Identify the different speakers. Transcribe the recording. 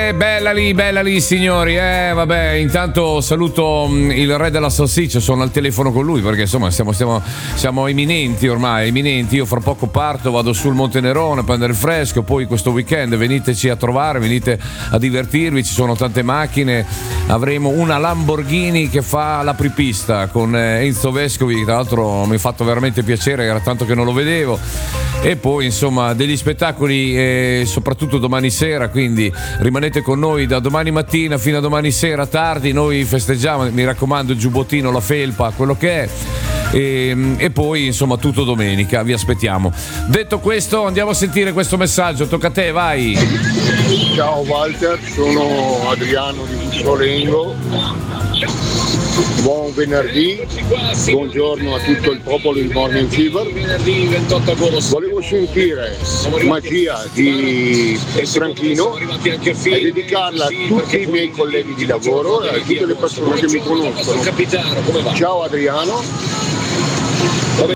Speaker 1: Bella lì signori. Vabbè, intanto saluto il re della salsiccia, sono al telefono con lui perché insomma siamo imminenti ormai, imminenti. Io fra poco parto, vado sul Monte Nerone a prendere il fresco, poi questo weekend veniteci a trovare, venite a divertirvi, ci sono tante macchine, avremo una Lamborghini che fa l'apripista con Enzo Vescovi, tra l'altro mi ha fatto veramente piacere, era tanto che non lo vedevo. E poi insomma degli spettacoli soprattutto domani sera, quindi rimanete con noi da domani mattina fino a domani sera tardi, noi festeggiamo, mi raccomando il giubbottino, la felpa, quello che è. E poi insomma tutto domenica, vi aspettiamo. Detto questo andiamo a sentire questo messaggio, tocca a te, vai.
Speaker 2: Ciao Walter, sono Adriano di Buscolengo. Buon venerdì, buongiorno a tutto il popolo di Morning Fever. Volevo sentire Magia di Franchino e dedicarla a tutti i miei colleghi di lavoro e a tutte le persone che mi conoscono. Ciao Adriano.